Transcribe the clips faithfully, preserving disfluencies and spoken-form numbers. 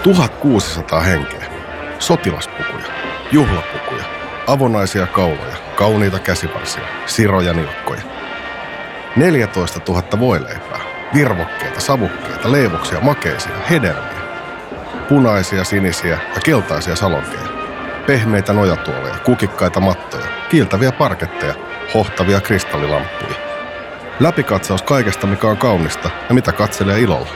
tuhatkuusisataa henkeä. Sotilaspukuja, juhlapukuja, avonaisia kauloja, kauniita käsivarsia, siroja nilkkoja. neljätoista tuhatta voileipää, virvokkeita, savukkeita, leivoksia, makeisia, hedelmiä. Punaisia, sinisiä ja keltaisia salonkeja. Pehmeitä nojatuoleja, kukikkaita mattoja, kiiltäviä parketteja, hohtavia kristallilamppuja. Läpikatsaus kaikesta, mikä on kaunista ja mitä katselee ilolla.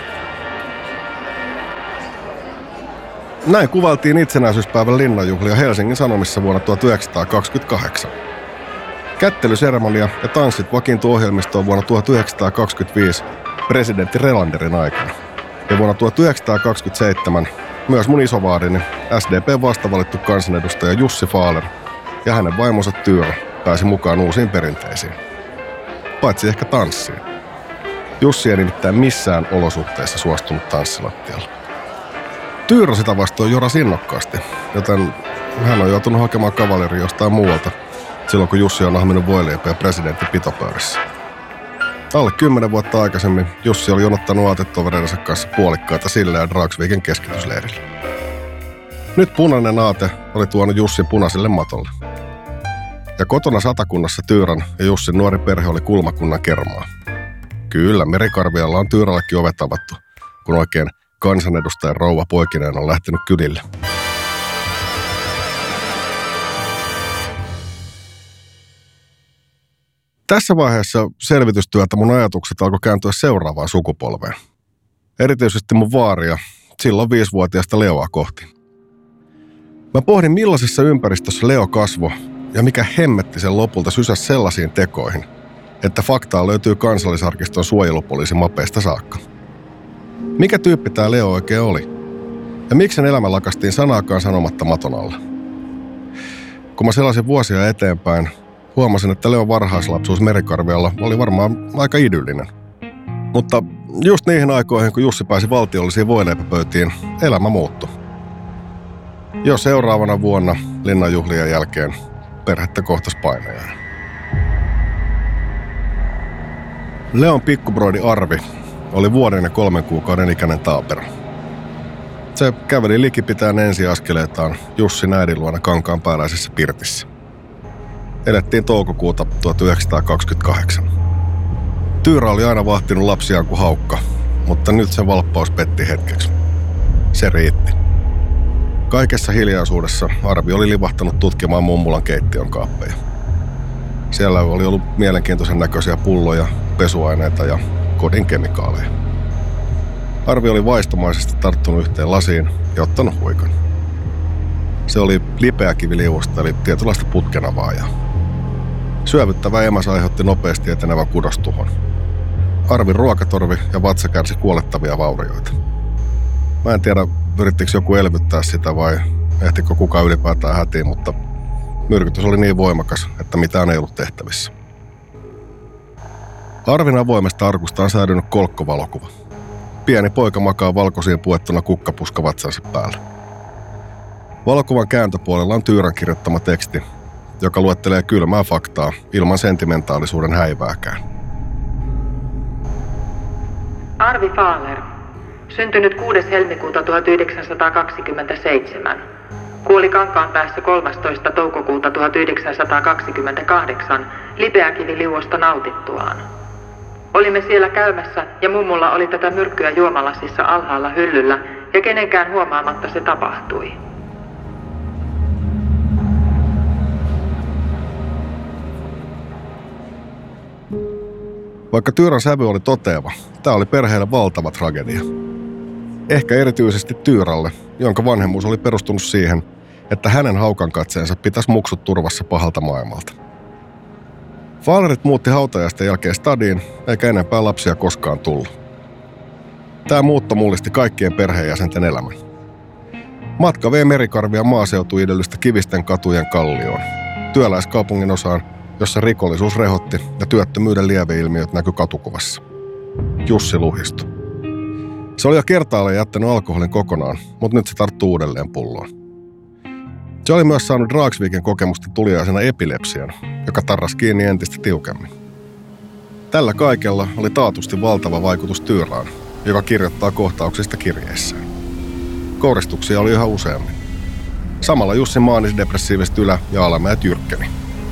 Näin kuvailtiin itsenäisyyspäivän linnanjuhlia Helsingin Sanomissa vuonna tuhatyhdeksänsataakaksikymmentäkahdeksan. Kättelyseremonia ja tanssit vakiintui ohjelmistoon vuonna tuhatyhdeksänsataakaksikymmentäviisi presidentti Relanderin aikana. Ja vuonna tuhatyhdeksänsataakaksikymmentäseitsemän myös mun isovaadini S D P:n vastavalittu kansanedustaja Jussi Fahler ja hänen vaimonsa Tyyrä pääsi mukaan uusiin perinteisiin. Paitsi ehkä tanssiin. Jussi ei nimittäin missään olosuhteissa suostunut tanssilattialla. Tyyrä sitä vastoin jorasi innokkaasti, joten hän on joutunut hakemaan kavaleri jostain muualta silloin, kun Jussi on ahminut voileipäjä presidentti pitopöydissä. Alle kymmenen vuotta aikaisemmin Jussi oli jonottanut aatetoverinsa kanssa puolikkaita sillä ja Dragsvikin keskitysleirillä. Nyt punainen aate oli tuonut Jussin punaiselle matolle. Ja kotona Satakunnassa Tyyrän ja Jussin nuori perhe oli kulmakunnan kermaa. Kyllä, Merikarvialla on Tyyrällekin ovet avattu, kun oikein kansanedustajan rouva poikineen on lähtenyt kylille. Tässä vaiheessa selvitystyötä mun ajatukset alkoi kääntyä seuraavaan sukupolveen. Erityisesti mun vaaria, silloin viisivuotiaasta Leoa kohti. Mä pohdin, millaisessa ympäristössä Leo kasvoi ja mikä hemmetti sen lopulta sysäsi sellaisiin tekoihin, että faktaa löytyy Kansallisarkiston suojelupoliisin mapeista saakka. Mikä tyyppi tää Leo oikein oli? Ja miksi sen elämä lakastiin sanaakaan sanomatta maton alla? Kun mä selasin vuosia eteenpäin, huomasin, että Leon varhaislapsuus Merikarvialla oli varmaan aika idyllinen. Mutta just niihin aikoihin, kun Jussi pääsi valtiollisiin voileipäpöytiin, elämä muuttui. Jo seuraavana vuonna linnanjuhlien jälkeen perhettä kohtasi painajainen. Leon pikkubroidi Arvi oli vuoden ja kolmen kuukauden ikäinen taapero. Se käveli likipitäen ensiaskeleitaan Jussin äidin luona Kankaanpääläisessä pirtissä. Elettiin toukokuuta tuhatyhdeksänsataakaksikymmentäkahdeksan. Tyyrä oli aina vahtinut lapsiaan kuin haukka, mutta nyt se valppaus petti hetkeksi. Se riitti. Kaikessa hiljaisuudessa Arvi oli livahtanut tutkimaan mummulan keittiön kaappeja. Siellä oli ollut mielenkiintoisen näköisiä pulloja, pesuaineita ja kodin kemikaaleja. Arvi oli vaistomaisesti tarttunut yhteen lasiin ja ottanut huikan. Se oli lipeäkiviliuosta eli tietynlaista putkenavaajaa. Syövyttävä emäs aiheutti nopeasti etenevän kudostuhon. Arvin ruokatorvi ja vatsa kärsi kuolettavia vaurioita. Mä en tiedä, yrittikö joku elvyttää sitä vai ehtikö kukaan ylipäätään hätiin, mutta myrkytys oli niin voimakas, että mitään ei ollut tehtävissä. Arvin avoimesta arkusta on säädynyt kolkkovalokuva. Pieni poika makaa valkoisiin puettuna kukkapuska vatsansa päällä. Valokuvan kääntöpuolella on Tyyrän kirjoittama teksti, joka luettelee kylmää faktaa ilman sentimentaalisuuden häivääkään. Arvi Fahler, syntynyt kuudes helmikuuta tuhatyhdeksänsataakaksikymmentäseitsemän. Kuoli Kankaanpäässä kolmastoista toukokuuta tuhatyhdeksänsataakaksikymmentäkahdeksan lipeäkiviliuosta nautittuaan. Olimme siellä käymässä ja mummulla oli tätä myrkkyä juomalasissa alhaalla hyllyllä ja kenenkään huomaamatta se tapahtui. Vaikka Tyyrän sävy oli toteava, tämä oli perheelle valtava tragedia. Ehkä erityisesti Tyyrälle, jonka vanhemmuus oli perustunut siihen, että hänen haukan katseensa pitäisi muksut turvassa pahalta maailmalta. Fahlerit muutti hautajaisten jälkeen stadiin, eikä enempää lapsia koskaan tullut. Tämä muutto mullisti kaikkien perheenjäsenten elämän. Matka vei Merikarvia maaseutuidyllystä kivisten katujen kallioon, työläiskaupungin osaan, jossa rikollisuus rehotti ja työttömyyden lieveilmiöt näkyi katukuvassa. Jussi luhistui. Se oli jo kertaalleen jättänyt alkoholin kokonaan, mutta nyt se tarttuu uudelleen pulloon. Se oli myös saanut Dragsvikin kokemusta tuliaisena epilepsian, joka tarrasi kiinni entistä tiukemmin. Tällä kaikella oli taatusti valtava vaikutus Tyyrään, joka kirjoittaa kohtauksista kirjeissään. Kouristuksia oli yhä useammin. Samalla Jussin maanisdepressiiviset ylä- ja alamäet jyrkkeni.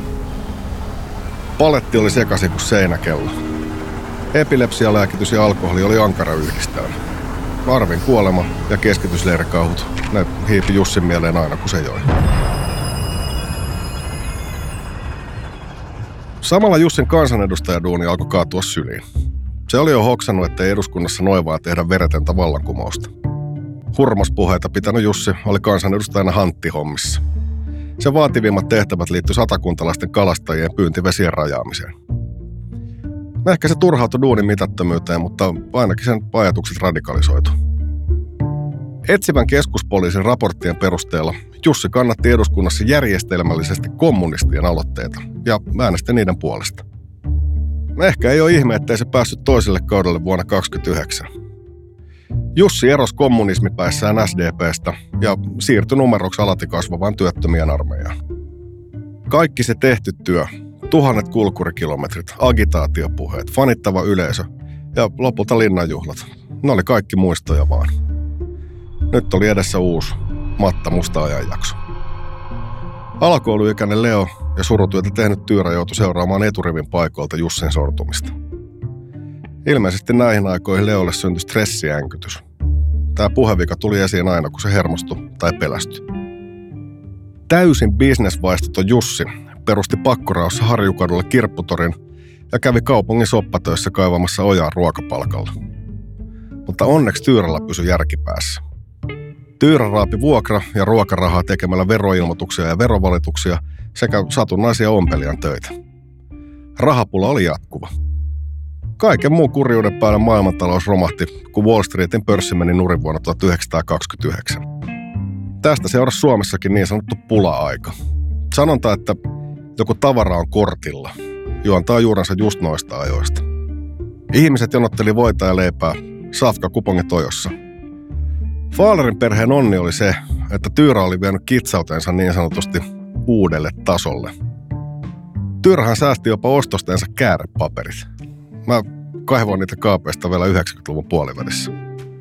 Paletti oli sekaisin kuin seinäkello. Epilepsialääkitys ja alkoholi oli ankara yhdistelmä. Arvin kuolema ja keskitysleirikauhut, ne hiipi Jussin mieleen aina kun se joi. Samalla Jussin kansanedustajaduuni alkoi kaatua syliin. Se oli jo hoksannut, ettei eduskunnassa noin vaan tehdä veretöntä vallankumousta. Hurmospuheita pitänyt Jussi oli kansanedustajana hanttihommissa. Sen vaativimmat tehtävät liittyi satakuntalaisten kalastajien pyyntivesien rajaamiseen. Ehkä se turhautui duunin mitättömyyteen, mutta ainakin sen ajatukset radikalisoitu. Etsivän keskuspoliisin raporttien perusteella Jussi kannatti eduskunnassa järjestelmällisesti kommunistien aloitteita ja äänesti niiden puolesta. Ehkä ei ole ihme, ettei se päässyt toiselle kaudelle vuonna kaksikymmentäyhdeksän. Jussi erosi kommunismipäissään S D P:stä ja siirtyi numeroksi alati kasvavaan työttömien armeijaan. Kaikki se tehty työ, tuhannet kulkurikilometrit, agitaatiopuheet, fanittava yleisö ja lopulta linnanjuhlat, ne oli kaikki muistoja vaan. Nyt oli edessä uusi Matta Musta ajanjakso. Alakouluikäinen Leo ja surutyötä tehnyt Tyyrä joutui seuraamaan eturivin paikoilta Jussin sortumista. Ilmeisesti näihin aikoihin Leolle syntyi stressiänkytys. Tämä puhevika tuli esiin aina, kun se hermostui tai pelästyi. Täysin bisnesvaistoton Jussi perusti pakkoraossa Harjukadulle kirpputorin ja kävi kaupungin soppatöissä kaivamassa ojaa ruokapalkalla. Mutta onneksi Tyyrällä pysyi järki päässä. Tyyrä raapi vuokra- ja ruokarahaa tekemällä veroilmoituksia ja verovalituksia sekä satunnaisia ompelijan töitä. Rahapula oli jatkuva. Kaiken muun kurjuuden päälle maailmantalous romahti, kun Wall Streetin pörssi meni nurin vuonna tuhatyhdeksänsataakaksikymmentäyhdeksän. Tästä seurasi Suomessakin niin sanottu pula-aika. Sanonta, että joku tavara on kortilla, juontaa juurensa just noista ajoista. Ihmiset jonotteli voita ja leipää, safka kupongit tojossa. Faalerin perheen onni oli se, että Tyyrä oli vienyt kitsautensa niin sanotusti uudelle tasolle. Tyyrähän säästi jopa ostostensa käärepaperit. Mä kaivoin niitä kaapeista vielä yhdeksänkymmentäluvun puolivälissä.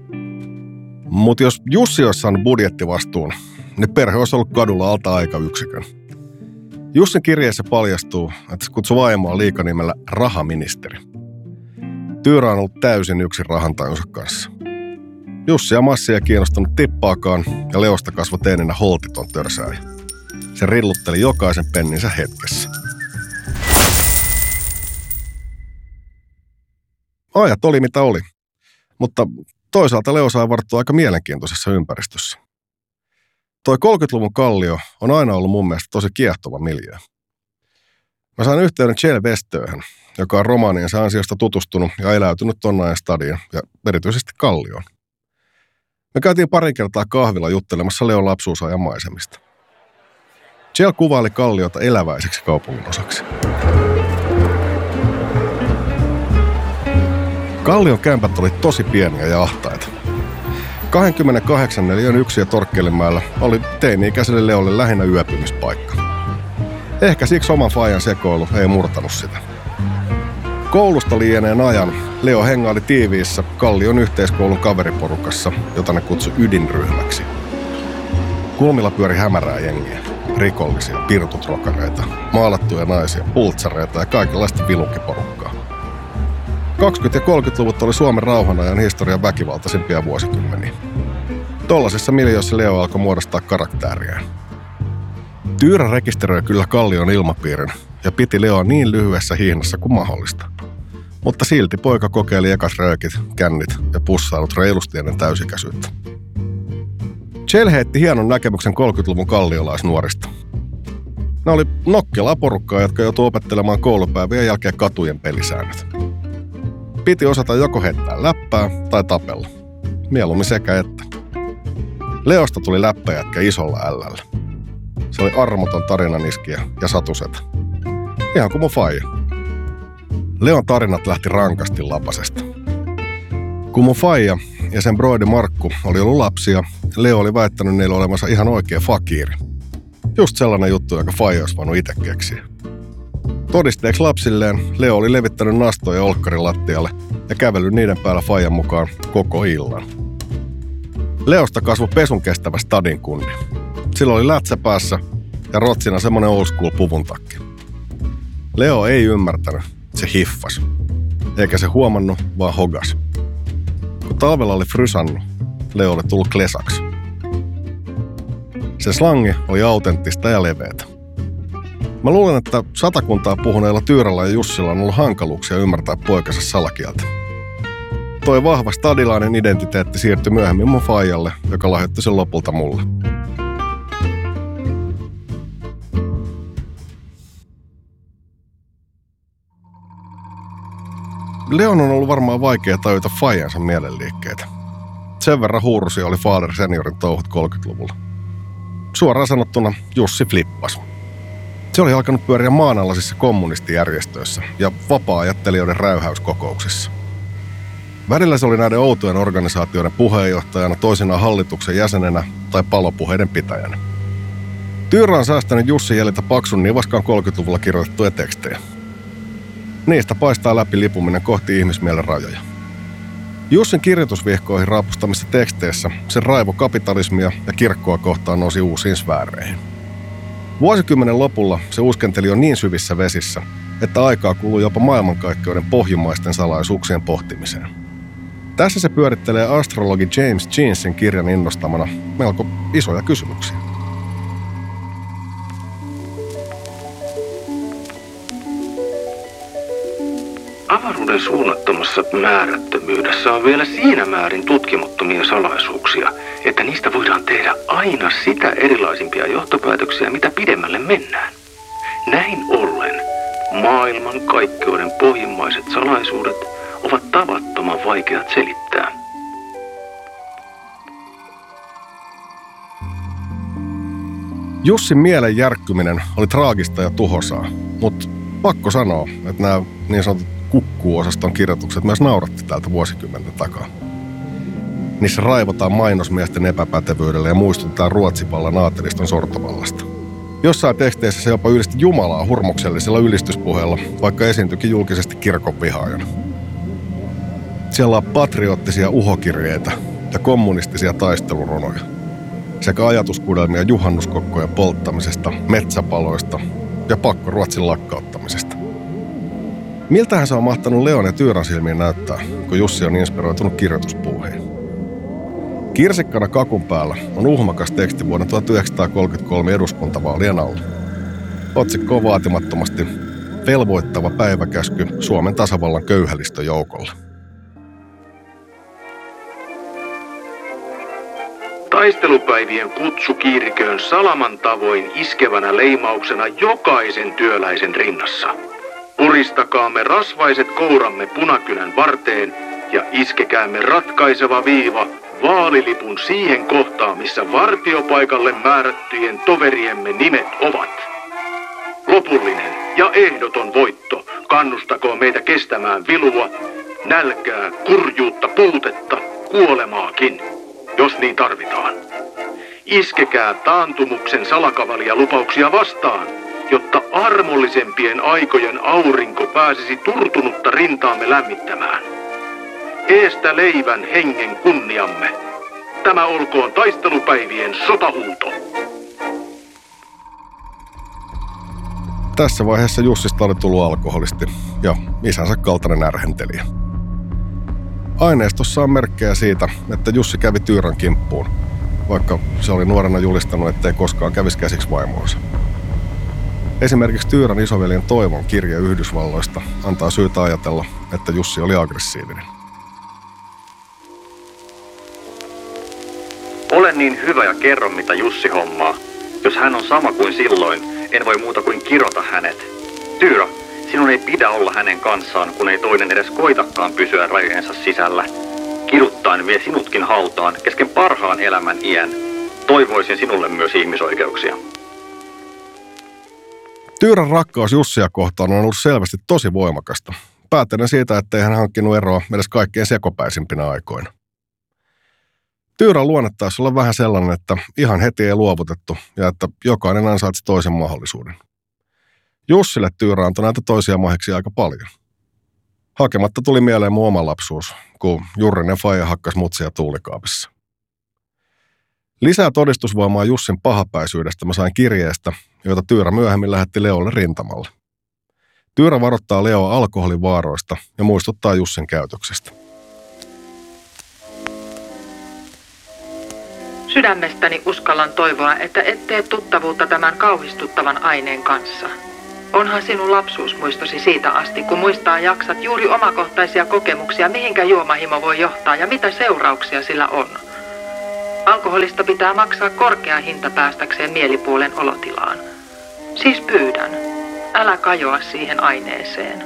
Mutta jos Jussi olisi saanut budjettivastuun, niin perhe olisi ollut kadulla alta aikayksikön. Jussin kirjeessä paljastuu, että se kutsui vaimoa liikanimellä rahaministeri. Tyyrä on ollut täysin yksin rahantajunsa kanssa. Jussi ja Massi ei kiinnostunut tippaakaan ja Leosta kasvoi teininä holtiton törsääjä. Se rillutteli jokaisen penninsä hetkessä. Ajat oli mitä oli, mutta toisaalta Leo sai varttua aika mielenkiintoisessa ympäristössä. Toi kolmekymmentäluvun Kallio on aina ollut mun mielestä tosi kiehtova miljöö. Mä sain yhteyden Kjell Westööhön, joka on romaaniensa ansiosta tutustunut ja eläytynyt ton ajan stadiin ja erityisesti Kallioon. Me käytiin pari kertaa kahvilla juttelemassa Leon lapsuusajan maisemista. Kjell kuvaili Kalliota eläväiseksi kaupungin osaksi. Kallion kämpät oli tosi pieniä ja ahtaita. kaksikymmentäkahdeksan neliön yksiö Torkkelinmäellä oli teini-ikäiselle Leolle lähinnä yöpymispaikka. Ehkä siksi oman faijan sekoilu ei murtanut sitä. Koulusta liieneen ajan Leo hengaili tiiviissä Kallion yhteiskoulun kaveriporukassa, jota ne kutsui ydinryhmäksi. Kulmilla pyöri hämärää jengiä, rikollisia, pirtutrokareita, maalattuja naisia, pultsareita ja kaikenlaista vilukkiporukkaa. kaksikymmentä- ja kolmekymmentäluvut oli Suomen rauhanajan historian väkivaltaisimpia vuosikymmeniä. Tollasissa miljöissä Leo alkoi muodostaa karaktääriään. Tyyrä rekisteröi kyllä Kallion ilmapiirin ja piti Leoa niin lyhyessä hihnassa kuin mahdollista. Mutta silti poika kokeili ekat röökit, kännit ja pussailut reilusti ennen täysikäisyyttä. Kjell heitti hienon näkemyksen kolmekymmentäluvun kalliolaisnuorista. Ne oli nokkelaa porukkaa, jotka joutui opettelemaan koulupäivien jälkeen katujen pelisäännöt. Piti osata joko heittää läppää tai tapella. Mieluummin sekä että. Leosta tuli läppäjätkä isolla ällällä. Se oli armoton tarinaniskiä ja satusetä. Ihan kuin mun faija. Leon tarinat lähti rankasti lapasesta. Kun mun faija ja sen broidi Markku oli ollut lapsia, Leo oli väittänyt niille olevansa ihan oikea fakiiri. Just sellainen juttu, jonka faija olisi voinut itse keksiä. Todisteeksi lapsilleen Leo oli levittänyt nastoja olkkarin lattialle ja kävellyt niiden päällä faijan mukaan koko illan. Leosta kasvoi pesun kestävä stadin kundi. Sillä oli lätsä päässä ja rotsina semmonen old school puvuntakki. Leo ei ymmärtänyt, se hiffas. Eikä se huomannut, vaan hogas. Kun talvella oli frysannut, Leo oli tullut klesaksi. Se slangi oli autenttista ja leveätä. Mä luulen, että satakuntaa puhuneilla Tyyralla ja Jussilla on ollut hankaluuksia ymmärtää poikansa salakieltä. Toi vahva stadilainen identiteetti siirtyi myöhemmin mun faijalle, joka lahjoitti sen lopulta mulle. Leon on ollut varmaan vaikea tajuta faijansa mielenliikkeitä. Sen verran huurusia oli Father Seniorin touhut kolmekymmentäluvulla. Suoraan sanottuna Jussi flippas. Se oli alkanut pyöriä maanalaisissa kommunistijärjestöissä ja vapaa-ajattelijoiden räyhäyskokouksissa. Välillä se oli näiden outojen organisaatioiden puheenjohtajana, toisinaan hallituksen jäsenenä tai palopuheiden pitäjänä. Tyyrä on säästänyt Jussi jäljiltä paksun nivaskaan kolmekymmentäluvulla kirjoitettuja tekstejä. Niistä paistaa läpi lipuminen kohti ihmismielen rajoja. Jussin kirjoitusvihkoihin raapustamissa teksteissä sen raivo kapitalismia ja kirkkoa kohtaan nousi uusiin sfääreihin. Vuosikymmenen lopulla se uskenteli jo niin syvissä vesissä, että aikaa kului jopa maailmankaikkeuden pohjimmaisten salaisuuksien pohtimiseen. Tässä se pyörittelee astrologi James Jeansin kirjan innostamana melko isoja kysymyksiä. Avaruuden suunnattomassa määrättömyydessä on vielä siinä määrin tutkimattomia salaisuuksia, että niistä voidaan tehdä aina sitä erilaisimpia johtopäätöksiä, mitä pidemmälle mennään. Näin ollen maailman kaikkeuden pohjimmaiset salaisuudet ovat tavattoman vaikeat selittää. Jussin mielen järkkyminen oli traagista ja tuhosaa, mutta pakko sanoa, että nämä niin sanotut kukkuu-osaston kirjoitukset myös nauratti täältä vuosikymmenten takaa. Niissä raivotaan mainosmiesten epäpätevyydelle ja muistutetaan Ruotsivallan aateliston sortovallasta. Jossain teksteissä se jopa ylisti Jumalaa hurmoksellisella ylistyspuheella, vaikka esiintyikin julkisesti kirkon vihaajana. Siellä on patriottisia uhokirjeitä ja kommunistisia taistelurunoja sekä ajatuskudelmia juhannuskokkojen polttamisesta, metsäpaloista ja pakkoruotsin lakkauttamisesta. Miltähän se on mahtanut Leon ja Tyyrän silmiin näyttää, kun Jussi on inspiroitunut kirjoituspuuhiin? Kirsikkana kakun päällä on uhmakas teksti vuonna tuhatyhdeksänsataakolmekymmentäkolme eduskuntavaalien alla. Otsikko on vaatimattomasti velvoittava päiväkäsky Suomen tasavallan köyhälistöjoukolle. Taistelupäivien kutsu kiiriköön salaman tavoin iskevänä leimauksena jokaisen työläisen rinnassa. Puristakaamme rasvaiset kouramme punakynän varteen ja iskekäämme ratkaiseva viiva vaalilipun siihen kohtaan, missä vartiopaikalle määrättyjen toveriemme nimet ovat. Lopullinen ja ehdoton voitto kannustakoon meitä kestämään vilua, nälkää, kurjuutta, puutetta, kuolemaakin, jos niin tarvitaan. Iskekää taantumuksen salakavalia lupauksia vastaan, jotta armollisempien aikojen aurinko pääsisi turtunutta rintaamme lämmittämään. Eestä leivän hengen kunniamme. Tämä olkoon taistelupäivien sotahuuto. Tässä vaiheessa Jussista oli tullut alkoholisti ja isänsä kaltainen ärhentelijä. Aineistossa on merkkejä siitä, että Jussi kävi Tyyrän kimppuun, vaikka se oli nuorena julistanut, ettei koskaan kävisi käsiksi vaimoonsa. Esimerkiksi Tyyrän isoveljen Toivon kirje Yhdysvalloista antaa syytä ajatella, että Jussi oli aggressiivinen. Ole niin hyvä ja kerro, mitä Jussi hommaa. Jos hän on sama kuin silloin, en voi muuta kuin kirota hänet. Tyyrä, sinun ei pidä olla hänen kanssaan, kun ei toinen edes koitakaan pysyä rajojensa sisällä. Kiduttaen vie sinutkin hautaan kesken parhaan elämän iän. Toivoisin sinulle myös ihmisoikeuksia. Tyyrän rakkaus Jussia kohtaan on ollut selvästi tosi voimakasta. Päätellen siitä, ettei hän hankkinut eroa edes kaikkein sekopäisimpinä aikoina. Tyyrän luonne taisi olla vähän sellainen, että ihan heti ei luovutettu ja että jokainen ansaitsi toisen mahdollisuuden. Jussille Tyyrä antoi näitä toisia mahiksi aika paljon. Hakematta tuli mieleen mun oma lapsuus, kun Jurrinen faija hakkas mutsia tuulikaapissa. Lisää todistusvoimaa Jussin pahapäisyydestä mä sain kirjeestä, joita Tyyrä myöhemmin lähetti Leolle rintamalle. Tyyrä varoittaa Leoa alkoholin vaaroista ja muistuttaa Jussin käytöksestä. Sydämestäni uskallan toivoa, että et tee tuttavuutta tämän kauhistuttavan aineen kanssa. Onhan sinun lapsuusmuistosi siitä asti, kun muistaa jaksat juuri omakohtaisia kokemuksia, mihinkä juomahimo voi johtaa ja mitä seurauksia sillä on. Alkoholista pitää maksaa korkea hinta päästäkseen mielipuolen olotilaan. Siis pyydän, älä kajoa siihen aineeseen.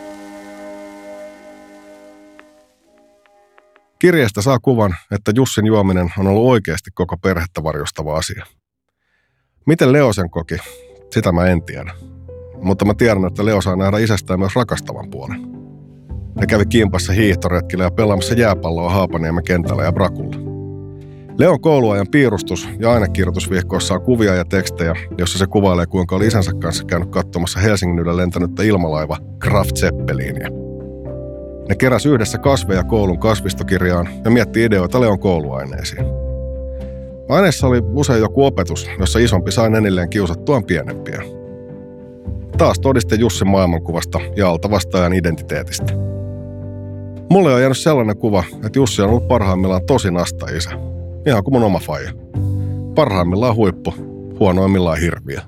Kirjeestä saa kuvan, että Jussin juominen on ollut oikeasti koko perhettä varjostava asia. Miten Leo sen koki, sitä mä en tiedä. Mutta mä tiedän, että Leo saa nähdä isästään myös rakastavan puolen. Ne kävi kimpassa hiihtoretkillä ja pelaamassa jääpalloa Haapaniemen kentällä ja Brakulla. Leon kouluajan piirustus- ja ainekirjoitusvihkoissa on kuvia ja tekstejä, jossa se kuvailee, kuinka oli isänsä kanssa käynyt katsomassa Helsingin yllä lentänyttä ilmalaiva Graf Zeppelinia. Ne keräs yhdessä kasveja koulun kasvistokirjaan ja mietti ideoita Leon kouluaineisiin. Aineessa oli usein joku opetus, jossa isompi sai nenilleen kiusattuaan pienempiä. Taas todiste Jussin maailmankuvasta ja alta vastaajan identiteetistä. Mulle on jäänyt sellainen kuva, että Jussi on ollut parhaimmillaan tosi nasta isä. Ihan kuin mun oma faija. Parhaimmillaan huippu, huonoimmillaan hirviö.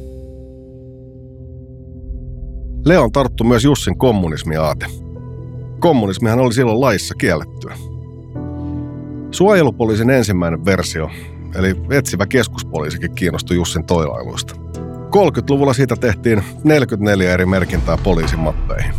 Leon tarttui myös Jussin kommunismiaate. Kommunismihan oli silloin laissa kiellettyä. Suojelupoliisin ensimmäinen versio, eli etsivä keskuspoliisikin kiinnostui Jussin toilailuista. kolmekymmentäluvulla siitä tehtiin neljäkymmentäneljä eri merkintää poliisin mappeihin.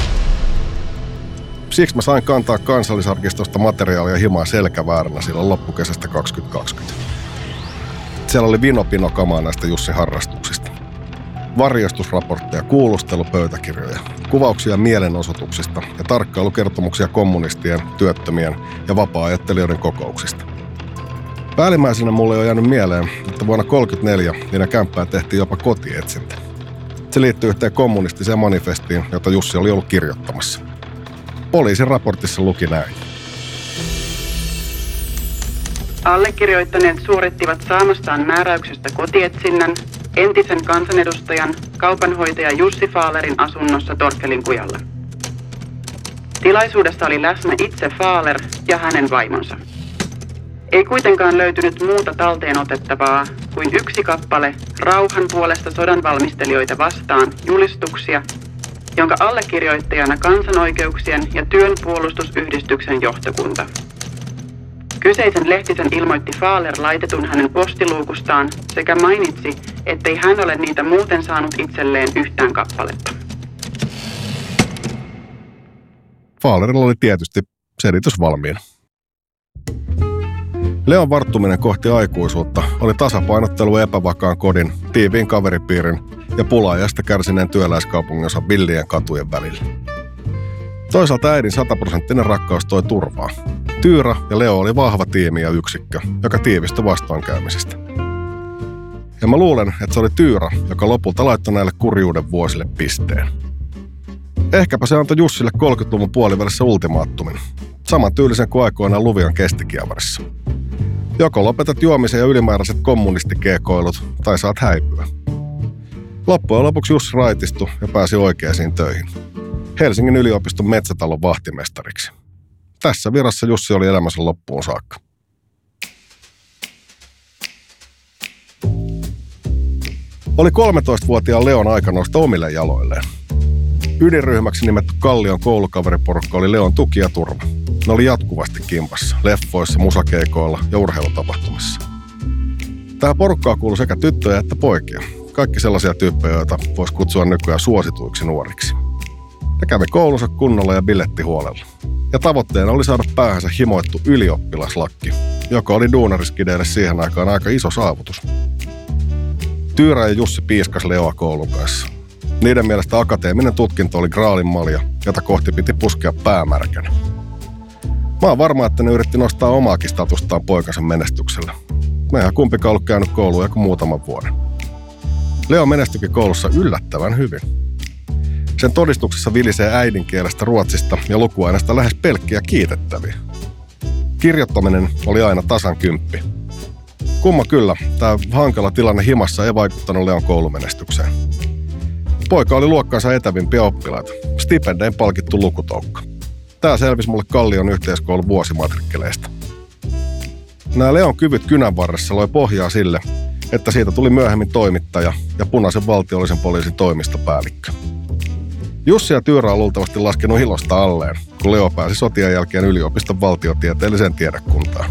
Siksi mä sain kantaa Kansallisarkistosta materiaalia himaa selkävääränä silloin loppukesästä kaksituhattakaksikymmentä. Siellä oli vino-pino kamaa näistä Jussin harrastuksista. Varjostusraportteja, kuulustelupöytäkirjoja, kuvauksia mielenosoituksista ja tarkkailukertomuksia kommunistien, työttömien ja vapaa-ajattelijoiden kokouksista. Päällimmäisenä mulle on jäänyt mieleen, että vuonna tuhatyhdeksänsataakolmekymmentäneljä niiden kämppään tehtiin jopa kotietsintä. Se liittyy yhteen kommunistiseen manifestiin, jota Jussi oli ollut kirjoittamassa. Poliisin raportissa luki näin. Allekirjoittaneet suorittivat saamastaan määräyksestä kotietsinnän entisen kansanedustajan, kaupanhoitaja Jussi Fahlerin asunnossa Torkkelinkujalla. Tilaisuudessa oli läsnä itse Fahler ja hänen vaimonsa. Ei kuitenkaan löytynyt muuta talteen otettavaa kuin yksi kappale rauhan puolesta sodan valmistelijoita vastaan julistuksia, jonka allekirjoittajana kansanoikeuksien ja työnpuolustusyhdistyksen johtokunta. Kyseisen lehtisen ilmoitti Fahler laitetun hänen postiluukustaan sekä mainitsi, ettei hän ole niitä muuten saanut itselleen yhtään kappaletta. Fahlerilla oli tietysti selitys valmiina. Leon varttuminen kohti aikuisuutta oli tasapainottelu epävakaan kodin, tiiviin kaveripiirin ja pulaajasta kärsineen työläiskaupunginsa villien katujen välillä. Toisaalta äidin sataprosenttinen rakkaus toi turvaa. Tyyrä ja Leo oli vahva tiimi ja yksikkö, joka tiivistyi vastoinkäymisistä. Ja mä luulen, että se oli Tyyrä, joka lopulta laittoi näille kurjuuden vuosille pisteen. Ehkäpä se antoi Jussille kolmekymmentäluvun puolivälissä ultimaattumin, saman tyylisen kuin aikoinaan Luvion Kestikievarissa. Joko lopetat juomisen ja ylimääräiset kommunistikeekoilut, tai saat häipyä. Loppujen lopuksi Jussi raitistui ja pääsi oikeisiin töihin. Helsingin yliopiston metsätalon vahtimestariksi. Tässä virassa Jussi oli elämänsä loppuun saakka. Oli kolmetoistavuotiaan Leon aika nousta omille jaloilleen. Ydinryhmäksi nimetty Kallion koulukaveriporukka oli Leon tuki ja turva. Ne oli jatkuvasti kimpassa, leffoissa, musakeikoilla ja urheilutapahtumissa. Tähän porukkaan kuului sekä tyttöjä että poikia. Kaikki sellaisia tyyppejä, joita voisi kutsua nykyään suosituiksi nuoriksi. Ne kävi koulunsa kunnolla ja biletti huolella. Ja tavoitteena oli saada päähänsä himoittu ylioppilaslakki, joka oli duunariskideille siihen aikaan aika iso saavutus. Tyyrä ja Jussi piiskas Leoa koulun kanssa. Niiden mielestä akateeminen tutkinto oli graalin malja, jota kohti piti puskea päämärkänä. Mä oon varma, että ne yritti nostaa omaakin statustaan poikansa menestyksellä. Mä eihän kumpikaan ollut käynyt koulua kuin muutaman vuoden. Leo menestyikin koulussa yllättävän hyvin. Sen todistuksessa vilisee äidinkielestä, ruotsista ja lukuaineesta lähes pelkkiä kiitettäviä. Kirjoittaminen oli aina tasan kymppi. Kumma kyllä, tämä hankala tilanne himassa ei vaikuttanut Leon koulumenestykseen. Poika oli luokkansa etävimpiä oppilaita, stipendein palkittu lukutoukka. Tämä selvisi mulle Kallion yhteiskoulun vuosimatrikkeleista. Nämä Leon kyvyt kynän varressa loi pohjaa sille, että siitä tuli myöhemmin toimittaja ja punaisen valtiollisen poliisin toimistopäällikkö. Jussi ja Tyyrä on luultavasti laskenut ilosta alleen, kun Leo pääsi sotien jälkeen yliopiston valtiotieteelliseen tiedekuntaan.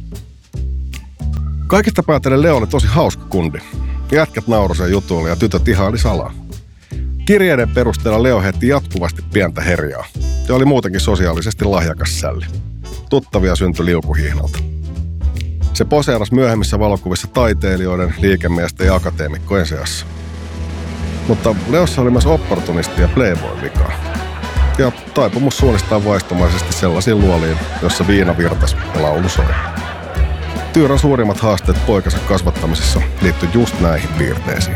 Kaikista päätellen Leo oli tosi hauska kundi. Jätkät nauroi sen jutuille ja tytöt ihaili salaa. Kirjeiden perusteella Leo heitti jatkuvasti pientä herjaa ja oli muutenkin sosiaalisesti lahjakas sälli. Tuttavia syntyi liukuhihnalta. Se poseerasi myöhemmissä valokuvissa taiteilijoiden, liikemiesten ja akateemikkojen seassa. Mutta Leossa oli myös opportunisti ja playboy-vikaa. Ja taipumus suunnistaa vaistomaisesti sellaisiin luoliin, jossa viina virtas ja laulu soi. Tyyrän suurimmat haasteet poikansa kasvattamisessa liittyi just näihin piirteisiin.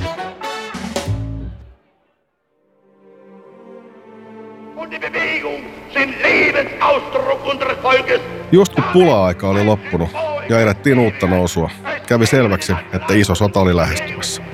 Just kun pula-aika oli loppunut ja elettiin uutta nousua, kävi selväksi, että iso sota oli lähestymässä.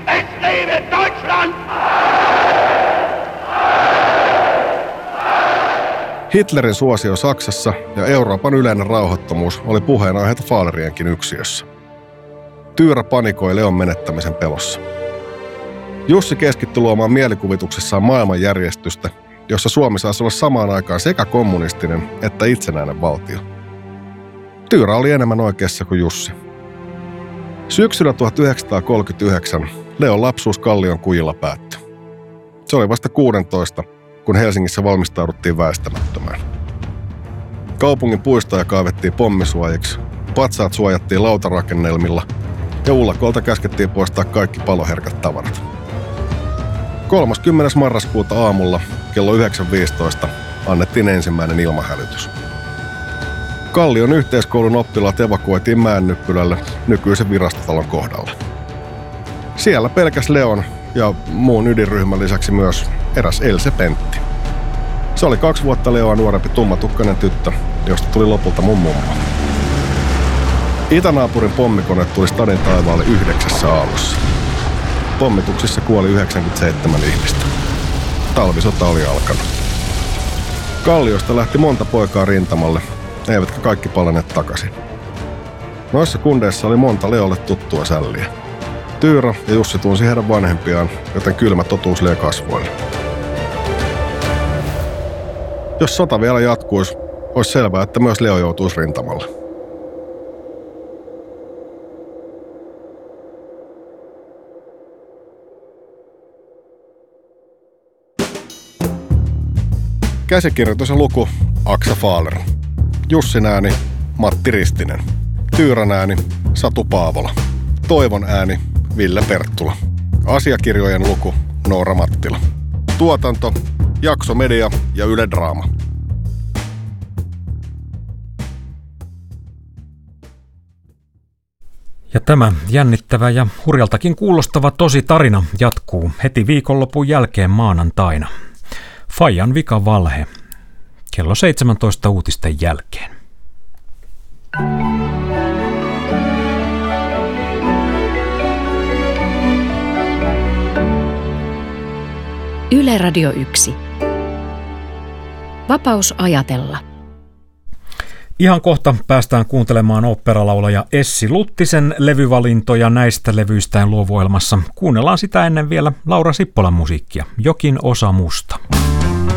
Hitlerin suosio Saksassa ja Euroopan yleinen rauhattomuus oli puheenaiheita Fahlerienkin yksiössä. Tyyrä panikoi Leon menettämisen pelossa. Jussi keskittyi luomaan mielikuvituksessaan maailmanjärjestystä, jossa Suomi saisi olla samaan aikaan sekä kommunistinen että itsenäinen valtio. Tyyrä oli enemmän oikeassa kuin Jussi. Syksyllä tuhatyhdeksänsataakolmekymmentäyhdeksän Leon lapsuus Kallion kujilla päättyi. Se oli vasta kuusitoista, kun Helsingissä valmistauduttiin väistämättömään. Kaupungin puistoja kaivettiin pommisuojiksi, patsaat suojattiin lautarakennelmilla ja ullakolta käskettiin poistaa kaikki paloherkät tavarat. kolmaskymmenes marraskuuta aamulla kello yhdeksän viisitoista annettiin ensimmäinen ilmahälytys. Kallion yhteiskoulun oppilaat evakuoitiin Mäennyppylälle nykyisen virastotalon kohdalle. Siellä pelkäs Leon ja muun ydinryhmän lisäksi myös eräs Else Pentti. Se oli kaksi vuotta Leoa nuorempi tummatukkainen tyttö, josta tuli lopulta mun mummo. Itänaapurin pommikone tuli stadin taivaalle yhdeksässä aallossa. Pommituksissa kuoli yhdeksänkymmentäseitsemän ihmistä. Talvisota oli alkanut. Kalliosta lähti monta poikaa rintamalle, eivätkä kaikki palanneet takaisin. Noissa kundeissa oli monta Leolle tuttua sälliä. Tyyrä ja Jussi tunsi heidän vanhempiaan, joten kylmä totuus löi kasvoille. Jos sota vielä jatkuisi, olisi selvää, että myös Leo joutuisi rintamalle. Käsikirjoitus ja luku Aksa Fahler. Jussin ääni Matti Ristinen. Tyyrän ääni Satu Paavola. Toivon ääni Ville Perttula. Asiakirjojen luku Noora Mattila. Tuotanto Jakso Media ja Yle Draama. Ja tämä jännittävä ja hurjaltakin kuulostava tosi tarina jatkuu heti viikonlopun jälkeen maanantaina. Fajan vika valhe. Kello seitsemäntoista uutisten jälkeen. Yle Radio yksi. Vapaus ajatella. Ihan kohta päästään kuuntelemaan oopperalaulaja Essi Luttisen levyvalintoja näistä levyistään luovuohjelmassa. Kuunnellaan sitä ennen vielä Laura Sippolan musiikkia. Jokin osa musta.